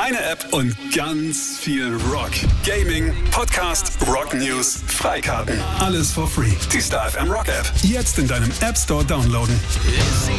Eine App und ganz viel Rock. Gaming, Podcast, Rock News, Freikarten. Alles for free. Die Star FM Rock App. Jetzt in deinem App Store downloaden.